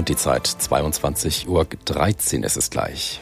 Und die Zeit 22:13 Uhr ist es gleich.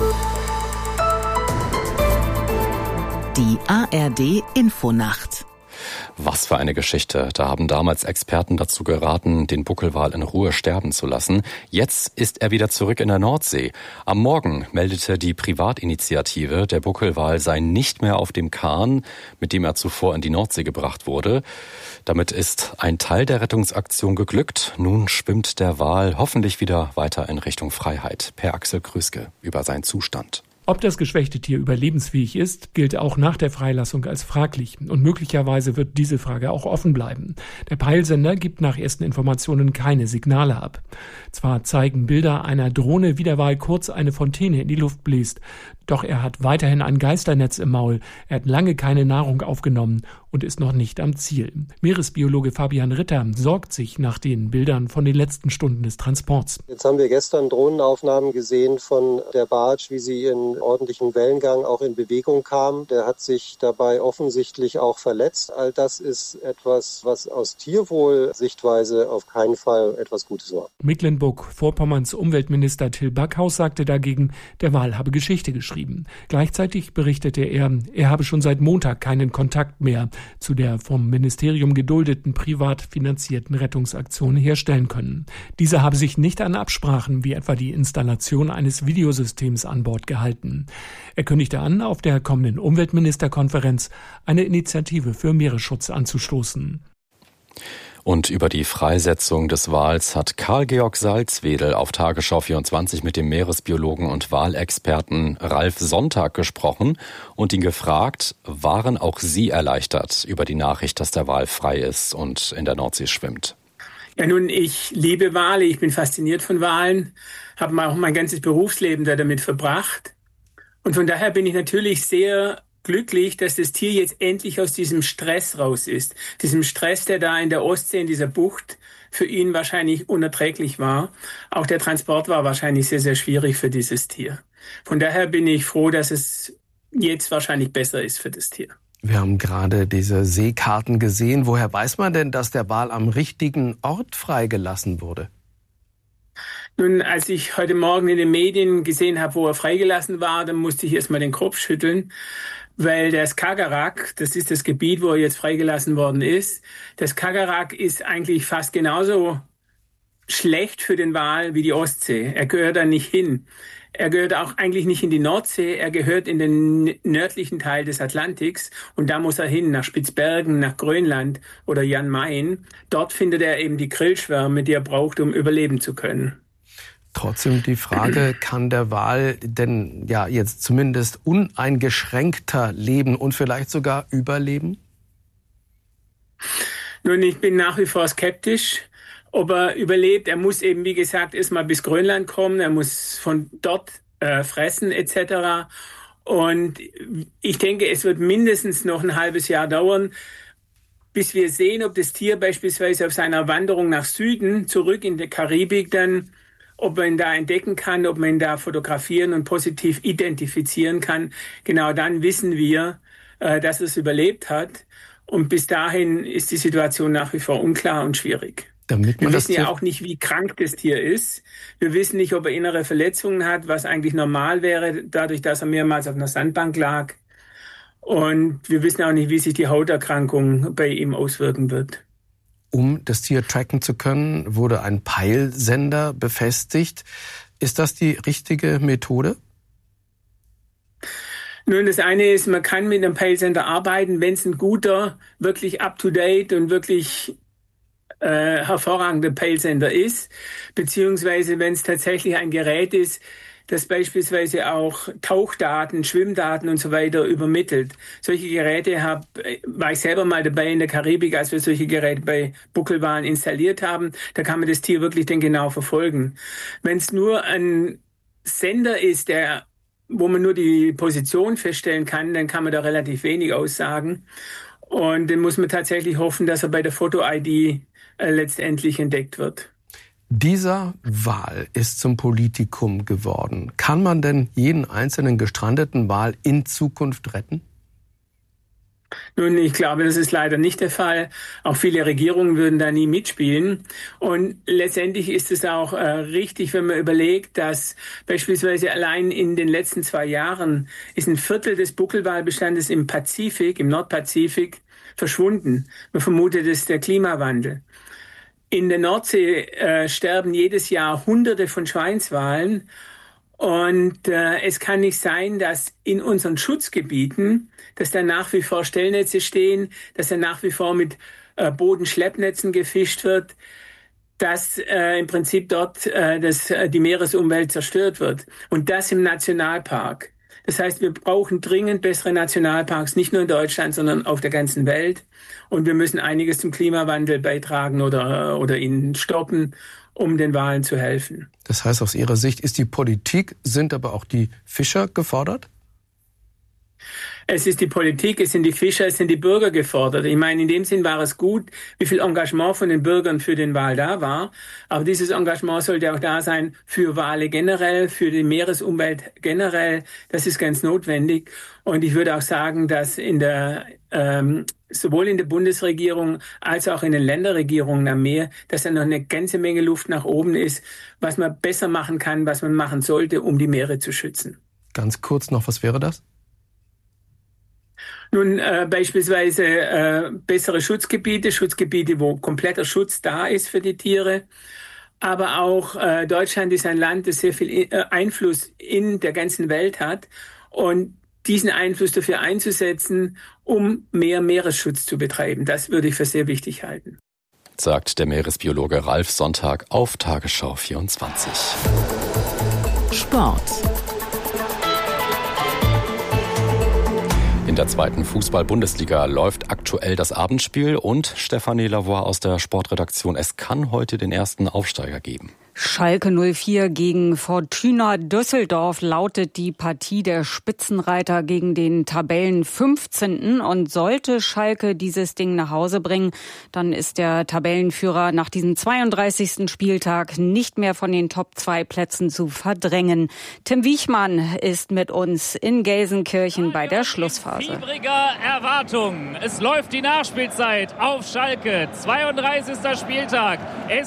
Die ARD-Infonacht. Was für eine Geschichte. Da haben damals Experten dazu geraten, den Buckelwal in Ruhe sterben zu lassen. Jetzt ist er wieder zurück in der Nordsee. Am Morgen meldete die Privatinitiative, der Buckelwal sei nicht mehr auf dem Kahn, mit dem er zuvor in die Nordsee gebracht wurde. Damit ist ein Teil der Rettungsaktion geglückt. Nun schwimmt der Wal hoffentlich wieder weiter in Richtung Freiheit. Per Axel Krüske über seinen Zustand. Ob das geschwächte Tier überlebensfähig ist, gilt auch nach der Freilassung als fraglich. Und möglicherweise wird diese Frage auch offen bleiben. Der Peilsender gibt nach ersten Informationen keine Signale ab. Zwar zeigen Bilder einer Drohne, wie der Wal kurz eine Fontäne in die Luft bläst. Doch er hat weiterhin ein Geisternetz im Maul. Er hat lange keine Nahrung aufgenommen und ist noch nicht am Ziel. Meeresbiologe Fabian Ritter sorgt sich nach den Bildern von den letzten Stunden des Transports. Jetzt haben wir gestern Drohnenaufnahmen gesehen von der Barge, wie sie in ordentlichen Wellengang auch in Bewegung kam. Der hat sich dabei offensichtlich auch verletzt. All das ist etwas, was aus Tierwohl-Sichtweise auf keinen Fall etwas Gutes war. Mecklenburg-Vorpommerns Umweltminister Till Backhaus sagte dagegen, der Wal habe Geschichte geschrieben. Gleichzeitig berichtete er habe schon seit Montag keinen Kontakt mehr zu der vom Ministerium geduldeten privat finanzierten Rettungsaktion herstellen können. Diese habe sich nicht an Absprachen wie etwa die Installation eines Videosystems an Bord gehalten. Er kündigte an, auf der kommenden Umweltministerkonferenz eine Initiative für Meeresschutz anzustoßen. Und über die Freisetzung des Wals hat Karl-Georg Salzwedel auf Tagesschau 24 mit dem Meeresbiologen und Walexperten Ralf Sonntag gesprochen und ihn gefragt, waren auch Sie erleichtert über die Nachricht, dass der Wal frei ist und in der Nordsee schwimmt? Ja, nun, ich liebe Wale, ich bin fasziniert von Walen, habe auch mein ganzes Berufsleben damit verbracht. Und von daher bin ich natürlich sehr glücklich, dass das Tier jetzt endlich aus diesem Stress raus ist. Diesem Stress, der da in der Ostsee, in dieser Bucht, für ihn wahrscheinlich unerträglich war. Auch der Transport war wahrscheinlich sehr, sehr schwierig für dieses Tier. Von daher bin ich froh, dass es jetzt wahrscheinlich besser ist für das Tier. Wir haben gerade diese Seekarten gesehen. Woher weiß man denn, dass der Wal am richtigen Ort freigelassen wurde? Nun, als ich heute Morgen in den Medien gesehen habe, wo er freigelassen war, dann musste ich erstmal den Kopf schütteln, weil der Skagerrak, das ist das Gebiet, wo er jetzt freigelassen worden ist, der Skagerrak ist eigentlich fast genauso schlecht für den Wal wie die Ostsee. Er gehört da nicht hin. Er gehört auch eigentlich nicht in die Nordsee, er gehört in den nördlichen Teil des Atlantiks und da muss er hin, nach Spitzbergen, nach Grönland oder Jan Mayen. Dort findet er eben die Krillschwärme, die er braucht, um überleben zu können. Trotzdem die Frage, kann der Wal denn ja jetzt zumindest uneingeschränkter leben und vielleicht sogar überleben? Nun, ich bin nach wie vor skeptisch, ob er überlebt. Er muss eben, wie gesagt, erstmal bis Grönland kommen, er muss von dort fressen etc. Und ich denke, es wird mindestens noch ein halbes Jahr dauern, bis wir sehen, ob das Tier beispielsweise auf seiner Wanderung nach Süden zurück in die Karibik dann, ob man ihn da entdecken kann, ob man ihn da fotografieren und positiv identifizieren kann. Genau dann wissen wir, dass er es überlebt hat. Und bis dahin ist die Situation nach wie vor unklar und schwierig. Wir wissen ja auch nicht, wie krank das Tier ist. Wir wissen nicht, ob er innere Verletzungen hat, was eigentlich normal wäre, dadurch, dass er mehrmals auf einer Sandbank lag. Und wir wissen auch nicht, wie sich die Hauterkrankung bei ihm auswirken wird. Um das Tier tracken zu können, wurde ein Peilsender befestigt. Ist das die richtige Methode? Nun, das eine ist, man kann mit einem Peilsender arbeiten, wenn es ein guter, wirklich up-to-date und wirklich hervorragender Peilsender ist, beziehungsweise wenn es tatsächlich ein Gerät ist, das beispielsweise auch Tauchdaten, Schwimmdaten und so weiter übermittelt. Solche Geräte war ich selber mal dabei in der Karibik, als wir solche Geräte bei Buckelwalen installiert haben. Da kann man das Tier wirklich dann genau verfolgen. Wenn es nur ein Sender ist, wo man nur die Position feststellen kann, dann kann man da relativ wenig aussagen. Und dann muss man tatsächlich hoffen, dass er bei der Foto-ID letztendlich entdeckt wird. Dieser Wal ist zum Politikum geworden. Kann man denn jeden einzelnen gestrandeten Wal in Zukunft retten? Nun, ich glaube, das ist leider nicht der Fall. Auch viele Regierungen würden da nie mitspielen. Und letztendlich ist es auch richtig, wenn man überlegt, dass beispielsweise allein in den letzten 2 Jahren ist ein Viertel des Buckelwalbestandes im Pazifik, im Nordpazifik, verschwunden. Man vermutet, es ist der Klimawandel. In der Nordsee sterben jedes Jahr Hunderte von Schweinswalen. Und es kann nicht sein, dass in unseren Schutzgebieten, dass da nach wie vor Stellnetze stehen, dass da nach wie vor mit Bodenschleppnetzen gefischt wird, dass im Prinzip dort die Meeresumwelt zerstört wird. Und das im Nationalpark. Das heißt, wir brauchen dringend bessere Nationalparks, nicht nur in Deutschland, sondern auf der ganzen Welt. Und wir müssen einiges zum Klimawandel beitragen oder ihn stoppen, um den Walen zu helfen. Das heißt, aus Ihrer Sicht ist die Politik, sind aber auch die Fischer gefordert? Es ist die Politik, es sind die Fischer, es sind die Bürger gefordert. Ich meine, in dem Sinn war es gut, wie viel Engagement von den Bürgern für den Wal da war. Aber dieses Engagement sollte auch da sein für Wale generell, für die Meeresumwelt generell. Das ist ganz notwendig. Und ich würde auch sagen, dass sowohl in der Bundesregierung als auch in den Länderregierungen am Meer, dass da noch eine ganze Menge Luft nach oben ist, was man besser machen kann, was man machen sollte, um die Meere zu schützen. Ganz kurz noch, was wäre das? Nun, beispielsweise bessere Schutzgebiete, wo kompletter Schutz da ist für die Tiere. Aber auch Deutschland ist ein Land, das sehr viel Einfluss in der ganzen Welt hat. Und diesen Einfluss dafür einzusetzen, um mehr Meeresschutz zu betreiben, das würde ich für sehr wichtig halten. Sagt der Meeresbiologe Ralf Sonntag auf Tagesschau 24. Sport. In der 2. Fußball-Bundesliga läuft aktuell das Abendspiel und Stefanie Lavoie aus der Sportredaktion. Es kann heute den ersten Aufsteiger geben. Schalke 04 gegen Fortuna Düsseldorf lautet die Partie der Spitzenreiter gegen den Tabellen 15. Und sollte Schalke dieses Ding nach Hause bringen, dann ist der Tabellenführer nach diesem 32. Spieltag nicht mehr von den Top-2-Plätzen zu verdrängen. Tim Wiechmann ist mit uns in Gelsenkirchen bei der Schlussphase. Fiebriger Erwartung. Es läuft die Nachspielzeit auf Schalke. 32. Spieltag.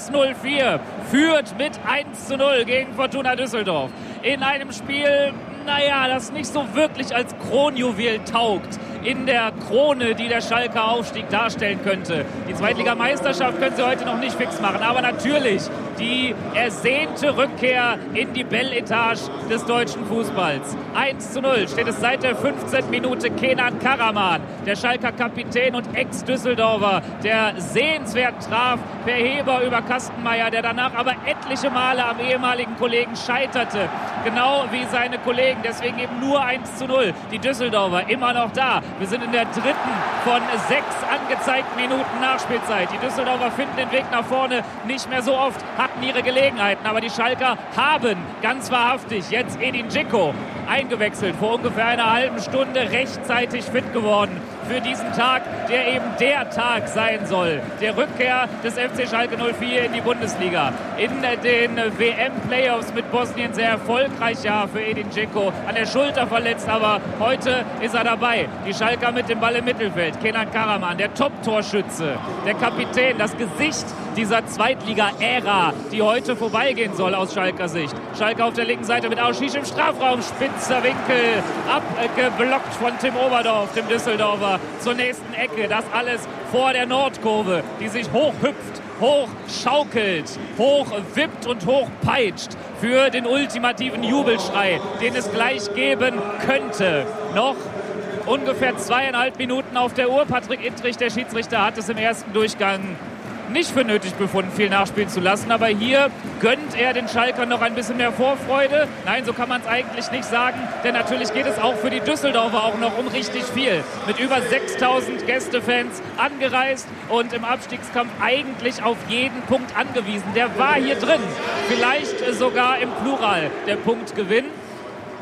S04 führt mit 1:0 gegen Fortuna Düsseldorf. In einem Spiel, das nicht so wirklich als Kronjuwel taugt. In der Krone, die der Schalker Aufstieg darstellen könnte. Die Zweitligameisterschaft können sie heute noch nicht fix machen. Aber natürlich die ersehnte Rückkehr in die Bell-Etage des deutschen Fußballs. 1:0 steht es seit der 15. Minute. Kenan Karaman, der Schalker Kapitän und Ex-Düsseldorfer, der sehenswert traf per Heber über Kastenmeier, der danach aber etliche Male am ehemaligen Kollegen scheiterte. Genau wie seine Kollegen. Deswegen eben nur 1:0. Die Düsseldorfer immer noch da. Wir sind in der 3. von 6 angezeigten Minuten Nachspielzeit. Die Düsseldorfer finden den Weg nach vorne nicht mehr so oft, hatten ihre Gelegenheiten. Aber die Schalker haben ganz wahrhaftig jetzt Edin Dzeko eingewechselt. Vor ungefähr einer halben Stunde rechtzeitig fit geworden für diesen Tag, der eben der Tag sein soll. Der Rückkehr des FC Schalke 04 in die Bundesliga. In den WM-Playoffs mit Bosnien sehr erfolgreich, für Edin Dzeko. An der Schulter verletzt, aber heute ist er dabei. Die Schalker mit dem Ball im Mittelfeld. Kenan Karaman, der Top-Torschütze, der Kapitän, das Gesicht dieser Zweitliga-Ära, die heute vorbeigehen soll aus Schalker Sicht. Schalke auf der linken Seite mit Auschisch im Strafraum. Spitzer Winkel, abgeblockt von Tim Oberdorf, dem Düsseldorfer, zur nächsten Ecke. Das alles vor der Nordkurve, die sich hochhüpft, hochschaukelt, hochwippt und hochpeitscht für den ultimativen Jubelschrei, den es gleich geben könnte. Noch ungefähr 2,5 Minuten auf der Uhr. Patrick Ittrich, der Schiedsrichter, hat es im ersten Durchgang nicht für nötig befunden, viel nachspielen zu lassen. Aber hier gönnt er den Schalkern noch ein bisschen mehr Vorfreude. Nein, so kann man es eigentlich nicht sagen. Denn natürlich geht es auch für die Düsseldorfer auch noch um richtig viel. Mit über 6.000 Gästefans angereist und im Abstiegskampf eigentlich auf jeden Punkt angewiesen. Der war hier drin. Vielleicht sogar im Plural der Punktgewinn.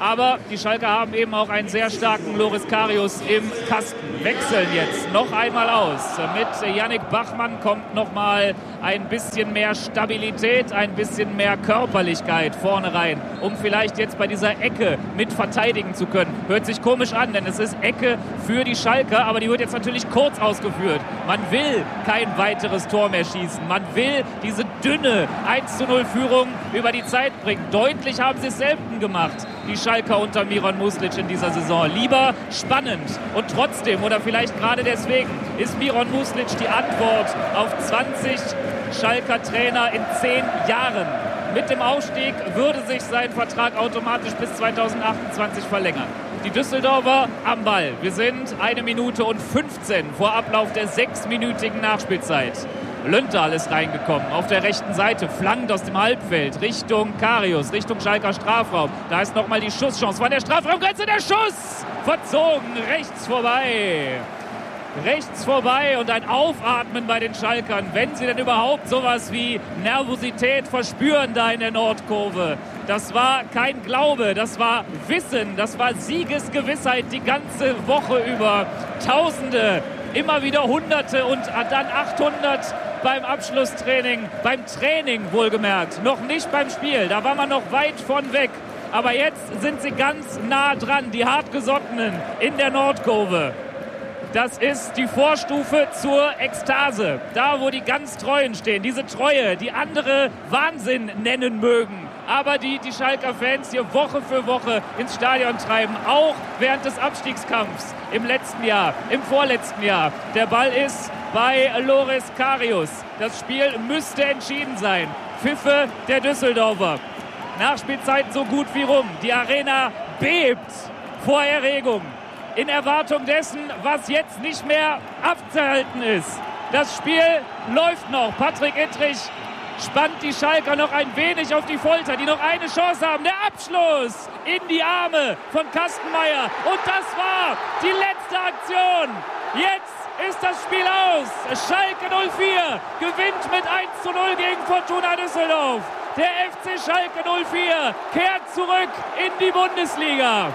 Aber die Schalker haben eben auch einen sehr starken Loris Karius im Kasten. Wechseln jetzt noch einmal aus. Mit Yannick Bachmann kommt noch mal ein bisschen mehr Stabilität, ein bisschen mehr Körperlichkeit vorne rein, um vielleicht jetzt bei dieser Ecke mit verteidigen zu können. Hört sich komisch an, denn es ist Ecke für die Schalker, aber die wird jetzt natürlich kurz ausgeführt. Man will kein weiteres Tor mehr schießen. Man will diese dünne 1:0-Führung über die Zeit bringen. Deutlich haben sie es selten gemacht, die Schalker unter Miron Muslic in dieser Saison. Lieber spannend und trotzdem oder vielleicht gerade deswegen ist Miron Muslic die Antwort auf 20 Schalker Trainer in 10 Jahren. Mit dem Aufstieg würde sich sein Vertrag automatisch bis 2028 verlängern. Die Düsseldorfer am Ball. Wir sind 1 Minute und 15 vor Ablauf der 6-minütigen Nachspielzeit. Löntal ist reingekommen auf der rechten Seite, flankt aus dem Halbfeld Richtung Karius, Richtung Schalker Strafraum. Da ist nochmal die Schusschance von der Strafraumgrenze. Der Schuss verzogen, rechts vorbei. Rechts vorbei und ein Aufatmen bei den Schalkern, wenn sie denn überhaupt sowas wie Nervosität verspüren da in der Nordkurve. Das war kein Glaube, das war Wissen, das war Siegesgewissheit die ganze Woche über. Tausende, immer wieder Hunderte und dann 800 beim Abschlusstraining, beim Training wohlgemerkt, noch nicht beim Spiel, da war man noch weit von weg. Aber jetzt sind sie ganz nah dran, die Hartgesottenen in der Nordkurve. Das ist die Vorstufe zur Ekstase. Da, wo die ganz Treuen stehen. Diese Treue, die andere Wahnsinn nennen mögen. Aber die Schalker Fans hier Woche für Woche ins Stadion treiben. Auch während des Abstiegskampfs im letzten Jahr, im vorletzten Jahr. Der Ball ist bei Loris Karius. Das Spiel müsste entschieden sein. Pfiffe der Düsseldorfer. Nachspielzeit so gut wie rum. Die Arena bebt vor Erregung. In Erwartung dessen, was jetzt nicht mehr abzuhalten ist. Das Spiel läuft noch. Patrick Ittrich spannt die Schalker noch ein wenig auf die Folter, die noch eine Chance haben. Der Abschluss in die Arme von Kastenmeier. Und das war die letzte Aktion. Jetzt ist das Spiel aus. Schalke 04 gewinnt mit 1:0 gegen Fortuna Düsseldorf. Der FC Schalke 04 kehrt zurück in die Bundesliga.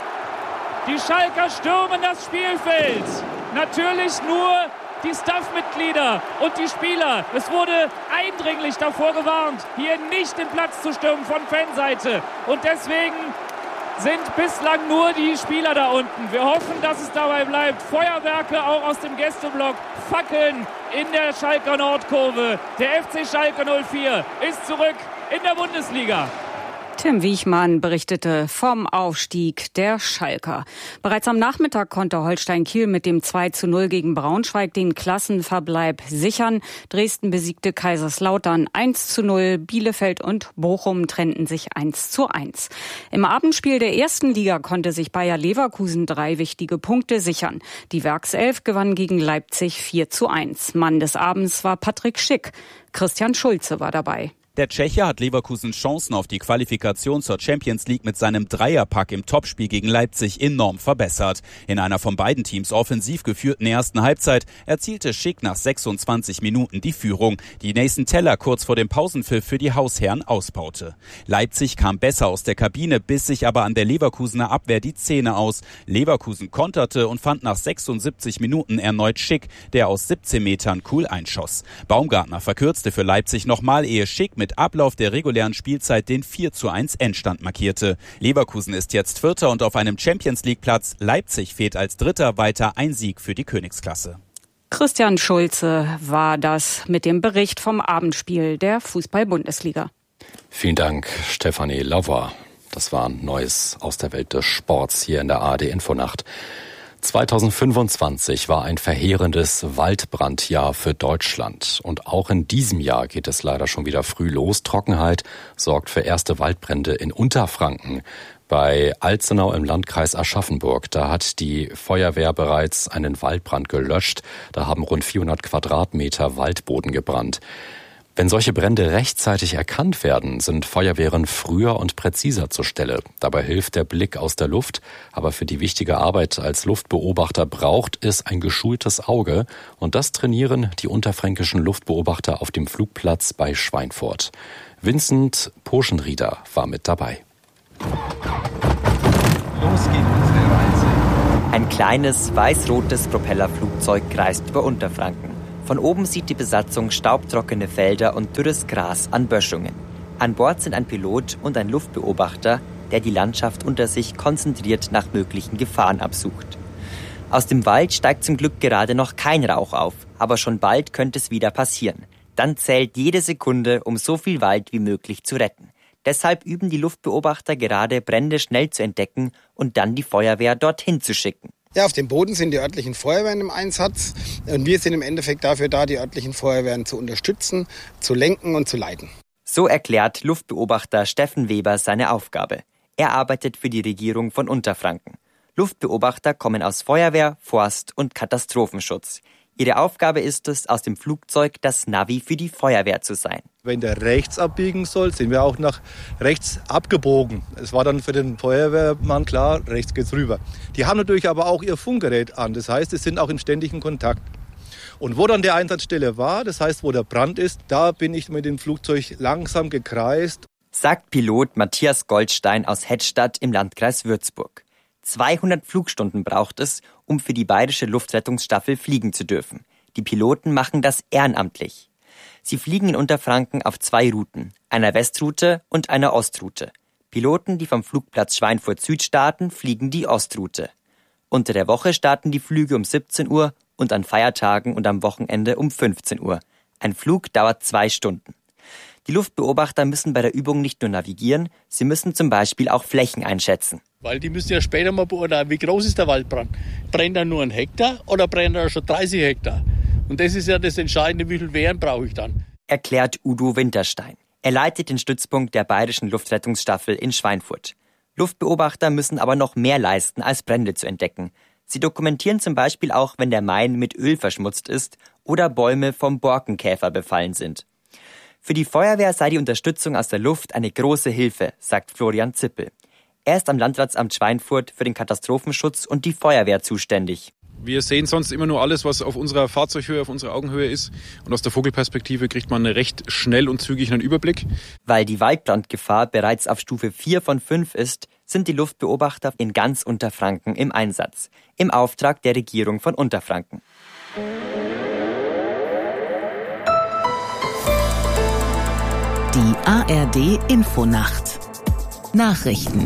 Die Schalker stürmen das Spielfeld. Natürlich nur die Staffmitglieder und die Spieler. Es wurde eindringlich davor gewarnt, hier nicht den Platz zu stürmen von Fanseite. Und deswegen sind bislang nur die Spieler da unten. Wir hoffen, dass es dabei bleibt. Feuerwerke auch aus dem Gästeblock. Fackeln in der Schalker Nordkurve. Der FC Schalke 04 ist zurück in der Bundesliga. Tim Wiechmann berichtete vom Aufstieg der Schalker. Bereits am Nachmittag konnte Holstein Kiel mit dem 2:0 gegen Braunschweig den Klassenverbleib sichern. Dresden besiegte Kaiserslautern 1:0. Bielefeld und Bochum trennten sich 1:1. Im Abendspiel der ersten Liga konnte sich Bayer Leverkusen 3 wichtige Punkte sichern. Die Werkself gewann gegen Leipzig 4:1. Mann des Abends war Patrick Schick. Christian Schulze war dabei. Der Tscheche hat Leverkusens Chancen auf die Qualifikation zur Champions League mit seinem Dreierpack im Topspiel gegen Leipzig enorm verbessert. In einer von beiden Teams offensiv geführten ersten Halbzeit erzielte Schick nach 26 Minuten die Führung, die Nathan Teller kurz vor dem Pausenpfiff für die Hausherren ausbaute. Leipzig kam besser aus der Kabine, biss sich aber an der Leverkusener Abwehr die Zähne aus. Leverkusen konterte und fand nach 76 Minuten erneut Schick, der aus 17 Metern cool einschoss. Baumgartner verkürzte für Leipzig nochmal, ehe Schick mit Ablauf der regulären Spielzeit den 4:1 Endstand markierte. Leverkusen ist jetzt Vierter und auf einem Champions-League-Platz. Leipzig fehlt als Dritter, weiter ein Sieg für die Königsklasse. Christian Schulze war das mit dem Bericht vom Abendspiel der Fußball-Bundesliga. Vielen Dank, Stefanie Lauer. Das war ein Neues aus der Welt des Sports hier in der ARD-Infonacht. 2025 war ein verheerendes Waldbrandjahr für Deutschland. Und auch in diesem Jahr geht es leider schon wieder früh los. Trockenheit sorgt für erste Waldbrände in Unterfranken. Bei Alzenau im Landkreis Aschaffenburg, da hat die Feuerwehr bereits einen Waldbrand gelöscht. Da haben rund 400 Quadratmeter Waldboden gebrannt. Wenn solche Brände rechtzeitig erkannt werden, sind Feuerwehren früher und präziser zur Stelle. Dabei hilft der Blick aus der Luft, aber für die wichtige Arbeit als Luftbeobachter braucht es ein geschultes Auge. Und das trainieren die unterfränkischen Luftbeobachter auf dem Flugplatz bei Schweinfurt. Vincent Poschenrieder war mit dabei. beginnt unsere Reise. Ein kleines, weiß-rotes Propellerflugzeug kreist über Unterfranken. Von oben sieht die Besatzung staubtrockene Felder und dürres Gras an Böschungen. An Bord sind ein Pilot und ein Luftbeobachter, der die Landschaft unter sich konzentriert nach möglichen Gefahren absucht. Aus dem Wald steigt zum Glück gerade noch kein Rauch auf, aber schon bald könnte es wieder passieren. Dann zählt jede Sekunde, um so viel Wald wie möglich zu retten. Deshalb üben die Luftbeobachter gerade, Brände schnell zu entdecken und dann die Feuerwehr dorthin zu schicken. Ja, auf dem Boden sind die örtlichen Feuerwehren im Einsatz und wir sind im Endeffekt dafür da, die örtlichen Feuerwehren zu unterstützen, zu lenken und zu leiten. So erklärt Luftbeobachter Steffen Weber seine Aufgabe. Er arbeitet für die Regierung von Unterfranken. Luftbeobachter kommen aus Feuerwehr, Forst und Katastrophenschutz. Ihre Aufgabe ist es, aus dem Flugzeug das Navi für die Feuerwehr zu sein. Wenn der rechts abbiegen soll, sind wir auch nach rechts abgebogen. Es war dann für den Feuerwehrmann klar, rechts geht's rüber. Die haben natürlich aber auch ihr Funkgerät an, das heißt, sie sind auch in ständigem Kontakt. Und wo dann die Einsatzstelle war, das heißt, wo der Brand ist, da bin ich mit dem Flugzeug langsam gekreist. Sagt Pilot Matthias Goldstein aus Hettstadt im Landkreis Würzburg. 200 Flugstunden braucht es, um für die Bayerische Luftrettungsstaffel fliegen zu dürfen. Die Piloten machen das ehrenamtlich. Sie fliegen in Unterfranken auf 2 Routen, einer Westroute und einer Ostroute. Piloten, die vom Flugplatz Schweinfurt Süd starten, fliegen die Ostroute. Unter der Woche starten die Flüge um 17 Uhr und an Feiertagen und am Wochenende um 15 Uhr. Ein Flug dauert 2 Stunden. Die Luftbeobachter müssen bei der Übung nicht nur navigieren, sie müssen zum Beispiel auch Flächen einschätzen. Weil die müssen ja später mal beurteilen, wie groß ist der Waldbrand. Brennt er nur 1 Hektar oder brennt er schon 30 Hektar? Und das ist ja das Entscheidende, wie viel Wehren brauche ich dann. Erklärt Udo Winterstein. Er leitet den Stützpunkt der Bayerischen Luftrettungsstaffel in Schweinfurt. Luftbeobachter müssen aber noch mehr leisten, als Brände zu entdecken. Sie dokumentieren zum Beispiel auch, wenn der Main mit Öl verschmutzt ist oder Bäume vom Borkenkäfer befallen sind. Für die Feuerwehr sei die Unterstützung aus der Luft eine große Hilfe, sagt Florian Zippel. Er ist am Landratsamt Schweinfurt für den Katastrophenschutz und die Feuerwehr zuständig. Wir sehen sonst immer nur alles, was auf unserer Fahrzeughöhe, auf unserer Augenhöhe ist. Und aus der Vogelperspektive kriegt man recht schnell und zügig einen Überblick. Weil die Waldbrandgefahr bereits auf Stufe 4 von 5 ist, sind die Luftbeobachter in ganz Unterfranken im Einsatz. Im Auftrag der Regierung von Unterfranken. Die ARD Infonacht. Nachrichten.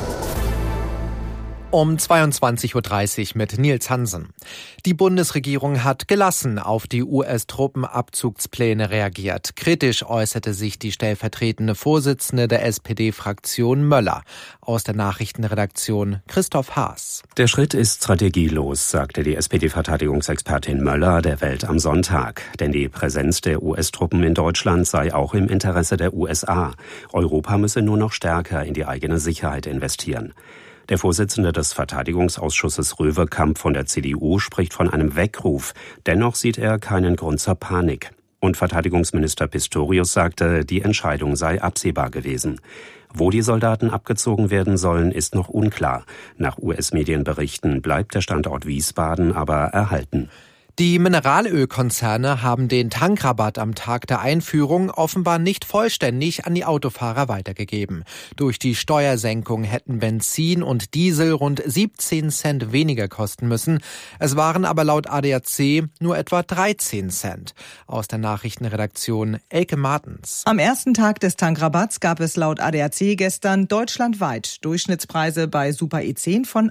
Um 22:30 Uhr mit Nils Hansen. Die Bundesregierung hat gelassen auf die US-Truppenabzugspläne reagiert. Kritisch äußerte sich die stellvertretende Vorsitzende der SPD-Fraktion Möller. Aus der Nachrichtenredaktion Christoph Haas. Der Schritt ist strategielos, sagte die SPD-Verteidigungsexpertin Möller der Welt am Sonntag. Denn die Präsenz der US-Truppen in Deutschland sei auch im Interesse der USA. Europa müsse nur noch stärker in die eigene Sicherheit investieren. Der Vorsitzende des Verteidigungsausschusses Röwekamp von der CDU spricht von einem Weckruf. Dennoch sieht er keinen Grund zur Panik. Und Verteidigungsminister Pistorius sagte, die Entscheidung sei absehbar gewesen. Wo die Soldaten abgezogen werden sollen, ist noch unklar. Nach US-Medienberichten bleibt der Standort Wiesbaden aber erhalten. Die Mineralölkonzerne haben den Tankrabatt am Tag der Einführung offenbar nicht vollständig an die Autofahrer weitergegeben. Durch die Steuersenkung hätten Benzin und Diesel rund 17 Cent weniger kosten müssen. Es waren aber laut ADAC nur etwa 13 Cent. Aus der Nachrichtenredaktion Elke Martens. Am ersten Tag des Tankrabatts gab es laut ADAC gestern deutschlandweit Durchschnittspreise bei Super E10 von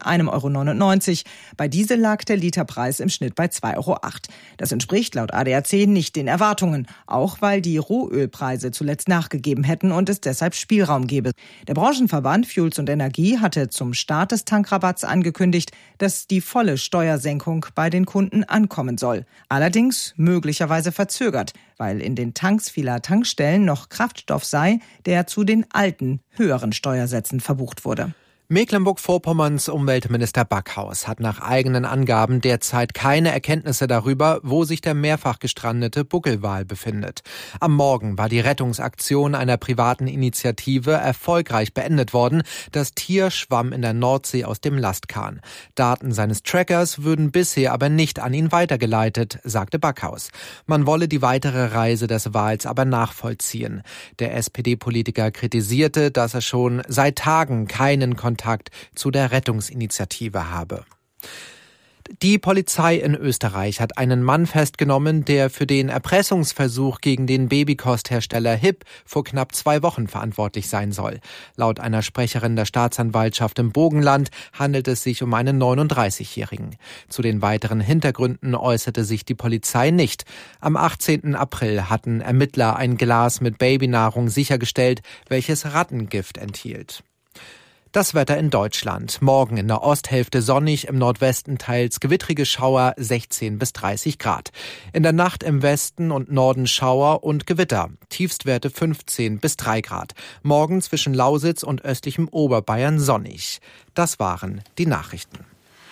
1,99 €. Bei Diesel lag der Literpreis im Schnitt bei 2,08 €. Das entspricht laut ADAC nicht den Erwartungen, auch weil die Rohölpreise zuletzt nachgegeben hätten und es deshalb Spielraum gebe. Der Branchenverband Fuels und Energie hatte zum Start des Tankrabatts angekündigt, dass die volle Steuersenkung bei den Kunden ankommen soll. Allerdings möglicherweise verzögert, weil in den Tanks vieler Tankstellen noch Kraftstoff sei, der zu den alten, höheren Steuersätzen verbucht wurde. Mecklenburg-Vorpommerns Umweltminister Backhaus hat nach eigenen Angaben derzeit keine Erkenntnisse darüber, wo sich der mehrfach gestrandete Buckelwal befindet. Am Morgen war die Rettungsaktion einer privaten Initiative erfolgreich beendet worden. Das Tier schwamm in der Nordsee aus dem Lastkahn. Daten seines Trackers würden bisher aber nicht an ihn weitergeleitet, sagte Backhaus. Man wolle die weitere Reise des Wals aber nachvollziehen. Der SPD-Politiker kritisierte, dass er schon seit Tagen keinen Kontakt Kontakt zu der Rettungsinitiative habe. Die Polizei in Österreich hat einen Mann festgenommen, der für den Erpressungsversuch gegen den Babykosthersteller HIP vor knapp 2 Wochen verantwortlich sein soll. Laut einer Sprecherin der Staatsanwaltschaft im Burgenland handelt es sich um einen 39-Jährigen. Zu den weiteren Hintergründen äußerte sich die Polizei nicht. Am 18. April hatten Ermittler ein Glas mit Babynahrung sichergestellt, welches Rattengift enthielt. Das Wetter in Deutschland. Morgen in der Osthälfte sonnig, im Nordwesten teils gewittrige Schauer, 16 bis 30 Grad. In der Nacht im Westen und Norden Schauer und Gewitter. Tiefstwerte 15 bis 3 Grad. Morgen zwischen Lausitz und östlichem Oberbayern sonnig. Das waren die Nachrichten.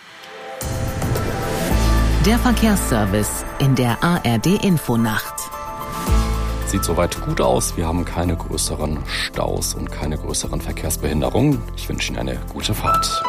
Der Verkehrsservice in der ARD-Infonacht. Sieht soweit gut aus. Wir haben keine größeren Staus und keine größeren Verkehrsbehinderungen. Ich wünsche Ihnen eine gute Fahrt.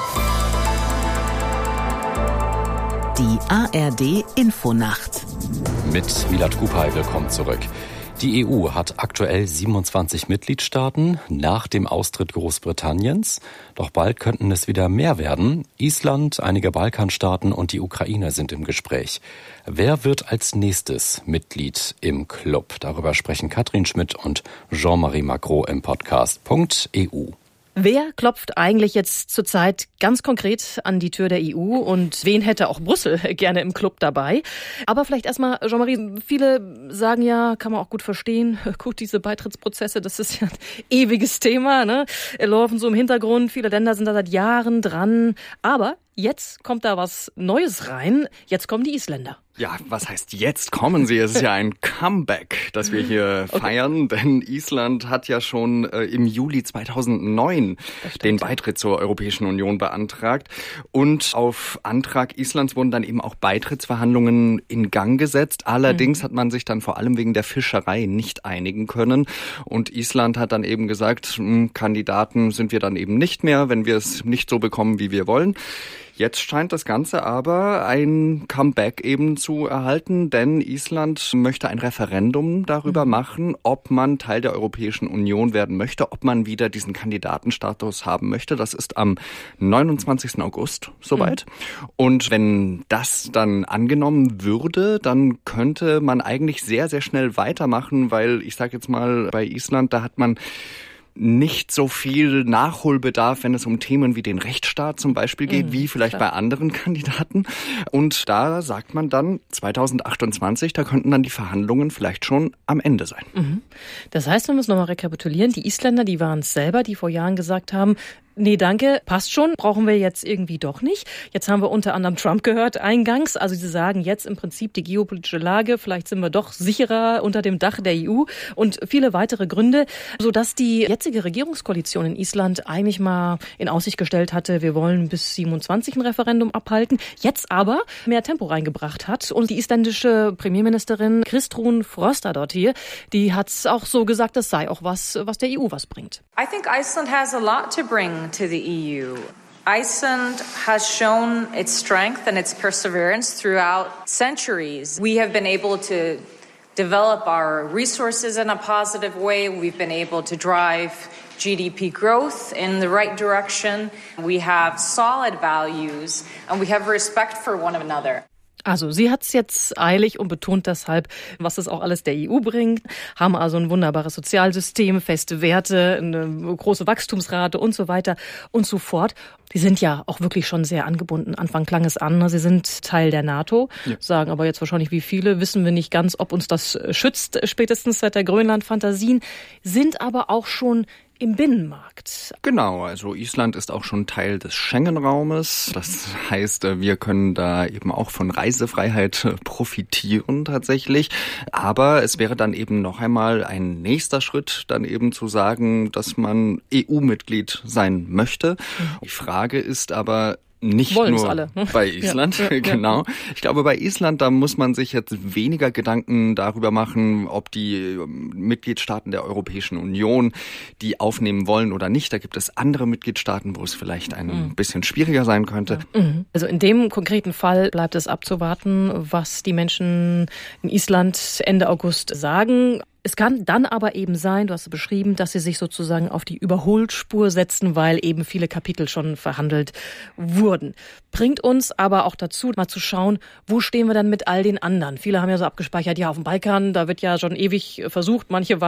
Die ARD-Infonacht. Mit Milad Kupay, willkommen zurück. Die EU hat aktuell 27 Mitgliedstaaten nach dem Austritt Großbritanniens. Doch bald könnten es wieder mehr werden. Island, einige Balkanstaaten und die Ukraine sind im Gespräch. Wer wird als nächstes Mitglied im Club? Darüber sprechen Katrin Schmidt und Jean-Marie Macron im Podcast .eu. Wer klopft eigentlich jetzt zurzeit ganz konkret an die Tür der EU und wen hätte auch Brüssel gerne im Club dabei? Aber vielleicht erstmal, Jean-Marie, viele sagen ja, kann man auch gut verstehen, gut, diese Beitrittsprozesse, das ist ja ein ewiges Thema, ne? Laufen so im Hintergrund, viele Länder sind da seit Jahren dran, aber jetzt kommt da was Neues rein, jetzt kommen die Isländer. Ja, was heißt jetzt kommen sie? Es ist ja ein Comeback, das wir hier feiern, denn Island hat ja schon im Juli 2009 den Beitritt zur Europäischen Union beantragt und auf Antrag Islands wurden dann eben auch Beitrittsverhandlungen in Gang gesetzt. Allerdings hat man sich dann vor allem wegen der Fischerei nicht einigen können und Island hat dann eben gesagt, Kandidaten sind wir dann eben nicht mehr, wenn wir es nicht so bekommen, wie wir wollen. Jetzt scheint das Ganze aber ein Comeback eben zu erhalten, denn Island möchte ein Referendum darüber machen, ob man Teil der Europäischen Union werden möchte, ob man wieder diesen Kandidatenstatus haben möchte. Das ist am 29. August soweit. Und wenn das dann angenommen würde, dann könnte man eigentlich sehr, sehr schnell weitermachen, weil ich sage jetzt mal, bei Island, da hat man nicht so viel Nachholbedarf, wenn es um Themen wie den Rechtsstaat zum Beispiel geht, wie vielleicht bei anderen Kandidaten. Und da sagt man dann 2028, da könnten dann die Verhandlungen vielleicht schon am Ende sein. Das heißt, wir müssen nochmal rekapitulieren, die Isländer, die waren es selber, die vor Jahren gesagt haben, nee, danke, passt schon, brauchen wir jetzt irgendwie doch nicht. Jetzt haben wir unter anderem Trump gehört eingangs. Also sie sagen jetzt im Prinzip die geopolitische Lage, vielleicht sind wir doch sicherer unter dem Dach der EU und viele weitere Gründe, sodass die jetzige Regierungskoalition in Island eigentlich mal in Aussicht gestellt hatte, wir wollen bis 27 ein Referendum abhalten, jetzt aber mehr Tempo reingebracht hat. Und die isländische Premierministerin Kristrún Frostadóttir, die hat auch so gesagt, das sei auch was der EU was bringt. I think Iceland has a lot to bring to the EU. Iceland has shown its strength and its perseverance throughout centuries. We have been able to develop our resources in a positive way. We've been able to drive GDP growth in the right direction. We have solid values and we have respect for one another. Also sie hat es jetzt eilig und betont deshalb, was es auch alles der EU bringt, haben also ein wunderbares Sozialsystem, feste Werte, eine große Wachstumsrate und so weiter und so fort. Die sind ja auch wirklich schon sehr angebunden. Anfang klang es an, sie sind Teil der NATO, sagen aber jetzt wahrscheinlich wie viele, wissen wir nicht ganz, ob uns das schützt, spätestens seit der Grönland-Fantasien, sind aber auch schon im Binnenmarkt. Genau, also Island ist auch schon Teil des Schengen-Raumes. Das heißt, wir können da eben auch von Reisefreiheit profitieren tatsächlich. Aber es wäre dann eben noch einmal ein nächster Schritt, dann eben zu sagen, dass man EU-Mitglied sein möchte. Die Frage ist aber, nicht wollen's nur alle, ne? Bei Island, genau. Ich glaube, bei Island, da muss man sich jetzt weniger Gedanken darüber machen, ob die Mitgliedstaaten der Europäischen Union die aufnehmen wollen oder nicht. Da gibt es andere Mitgliedstaaten, wo es vielleicht ein bisschen schwieriger sein könnte. Also in dem konkreten Fall bleibt es abzuwarten, was die Menschen in Island Ende August sagen. Es kann dann aber eben sein, du hast es beschrieben, dass sie sich sozusagen auf die Überholspur setzen, weil eben viele Kapitel schon verhandelt wurden. Bringt uns aber auch dazu, mal zu schauen, wo stehen wir dann mit all den anderen? Viele haben ja so abgespeichert, ja, auf dem Balkan, da wird ja schon ewig versucht, manche